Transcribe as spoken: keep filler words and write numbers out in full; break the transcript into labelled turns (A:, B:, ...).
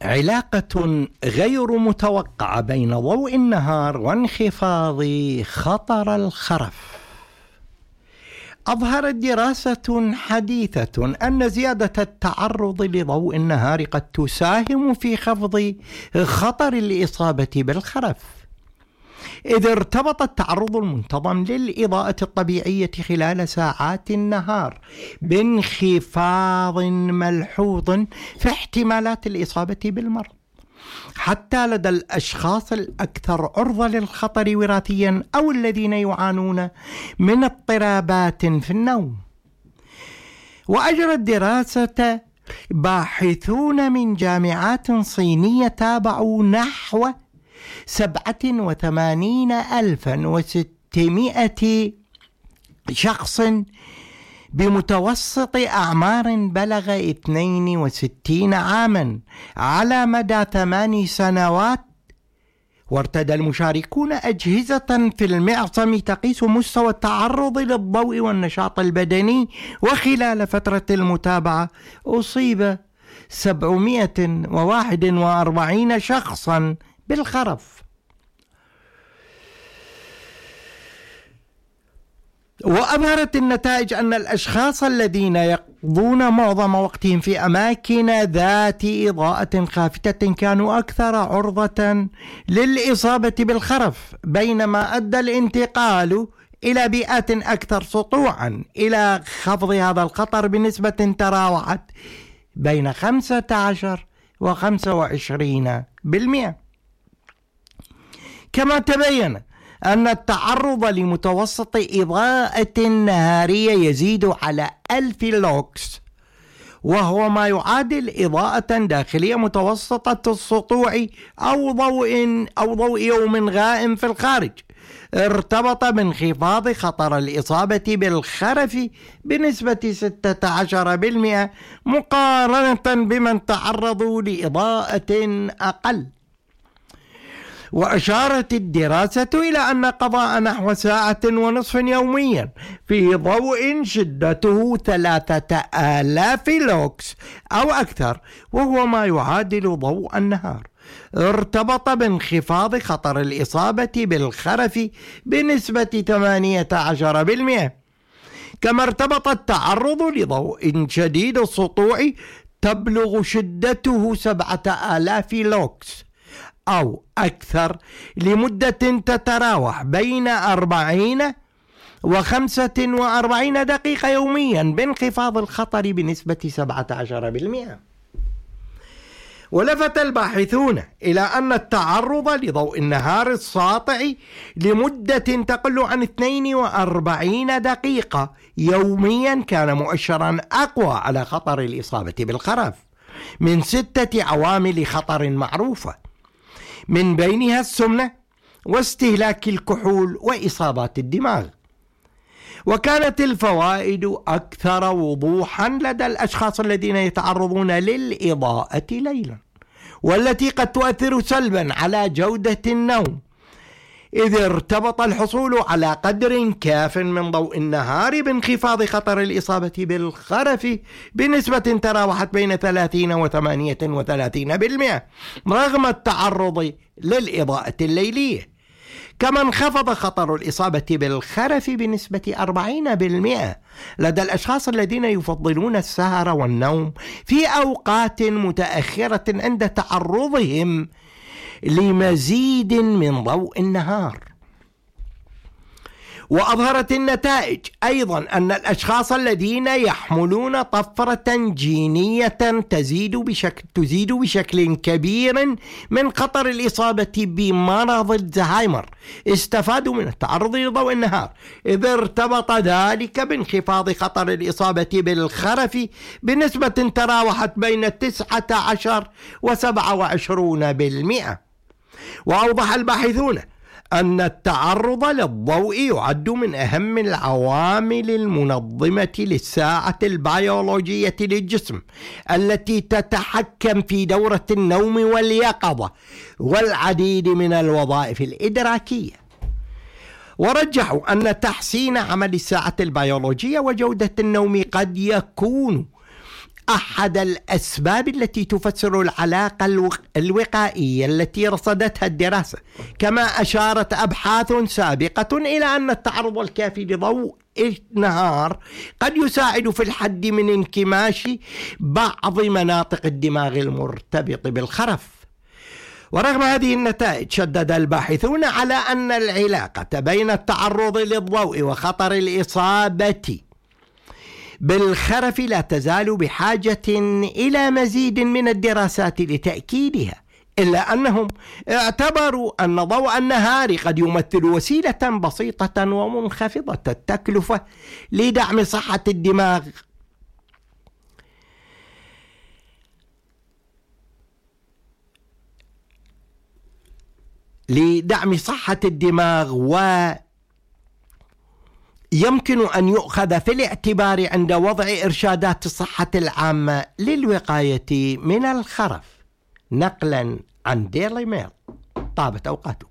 A: علاقة غير متوقعة بين ضوء النهار وانخفاض خطر الخرف. أظهرت دراسة حديثة أن زيادة التعرض لضوء النهار قد تساهم في خفض خطر الإصابة بالخرف، إذ ارتبط التعرض المنتظم للإضاءة الطبيعية خلال ساعات النهار بانخفاض ملحوظ في احتمالات الإصابة بالمرض، حتى لدى الأشخاص الأكثر عرضة للخطر وراثيا أو الذين يعانون من اضطرابات في النوم. وأجرت دراسة باحثون من جامعات صينية تابعوا نحو سبعة وثمانين ألفا وستمائة شخص بمتوسط أعمار بلغ اثنين وستين عاما على مدى ثمان سنوات، وارتدى المشاركون أجهزة في المعصم تقيس مستوى التعرض للضوء والنشاط البدني، وخلال فترة المتابعة أصيب سبعمائة وواحد وأربعين شخصا بالخرف. وأظهرت النتائج أن الأشخاص الذين يقضون معظم وقتهم في أماكن ذات إضاءة خافتة كانوا أكثر عرضة للإصابة بالخرف، بينما أدى الانتقال إلى بيئات أكثر سطوعا إلى خفض هذا الخطر بنسبة تراوحت بين خمسة عشر وخمسة وعشرين بالمئة. كما تبين أن التعرض لمتوسط إضاءة نهارية يزيد على ألف لوكس، وهو ما يعادل إضاءة داخلية متوسطة السطوع أو ضوء أو ضوء يوم غائم في الخارج، ارتبط بانخفاض خطر الإصابة بالخرف بنسبة ستة عشر بالمئة مقارنة بمن تعرضوا لإضاءة أقل. وأشارت الدراسة إلى أن قضاء نحو ساعة ونصف يوميا في ضوء شدته ثلاثة آلاف لوكس أو أكثر، وهو ما يعادل ضوء النهار، ارتبط بانخفاض خطر الإصابة بالخرف بنسبة ثمانية عشر بالمئة. كما ارتبط التعرض لضوء شديد السطوع تبلغ شدته سبعة آلاف لوكس أو أكثر لمدة تتراوح بين أربعين وخمسة وأربعين دقيقة يوميا بانخفاض الخطر بنسبة سبعة عشر بالمئة. ولفت الباحثون إلى أن التعرض لضوء النهار الساطع لمدة تقل عن اثنين وأربعين دقيقة يوميا كان مؤشرا أقوى على خطر الإصابة بالخرف من ستة عوامل خطر معروفة، من بينها السمنة واستهلاك الكحول وإصابات الدماغ. وكانت الفوائد أكثر وضوحا لدى الأشخاص الذين يتعرضون للإضاءة ليلا، والتي قد تؤثر سلبا على جودة النوم، إذ ارتبط الحصول على قدر كاف من ضوء النهار بانخفاض خطر الإصابة بالخرف بنسبة تراوحت بين ثلاثين وثمانية وثلاثين بالمئة رغم التعرض للإضاءة الليلية. كما انخفض خطر الإصابة بالخرف بنسبة أربعين بالمئة لدى الأشخاص الذين يفضلون السهر والنوم في أوقات متأخرة عند تعرضهم لمزيد من ضوء النهار. وأظهرت النتائج أيضا أن الأشخاص الذين يحملون طفرة جينية تزيد بشكل, تزيد بشكل كبير من خطر الإصابة بمرض الزهايمر استفادوا من التعرض لضوء النهار، إذ ارتبط ذلك بانخفاض خطر الإصابة بالخرف بنسبة تراوحت بين تسعة عشر وسبعة وعشرين بالمئة. وأوضح الباحثون أن التعرض للضوء يعد من أهم العوامل المنظمة للساعة البيولوجية للجسم التي تتحكم في دورة النوم واليقظة والعديد من الوظائف الإدراكية. ورجحوا أن تحسين عمل الساعة البيولوجية وجودة النوم قد يكون أحد الأسباب التي تفسر العلاقة الوقائية التي رصدتها الدراسة، كما أشارت أبحاث سابقة إلى أن التعرض الكافي لضوء النهار قد يساعد في الحد من انكماش بعض مناطق الدماغ المرتبط بالخرف. ورغم هذه النتائج، شدد الباحثون على أن العلاقة بين التعرض للضوء وخطر الإصابة بالخرف لا تزال بحاجة إلى مزيد من الدراسات لتأكيدها، إلا أنهم اعتبروا أن ضوء النهار قد يمثل وسيلة بسيطة ومنخفضة التكلفة لدعم صحة الدماغ لدعم صحة الدماغ ويمكن أن يؤخذ في الاعتبار عند وضع إرشادات الصحة العامة للوقاية من الخرف. نقلا عن ديلي ميل. طابت أوقاتكم.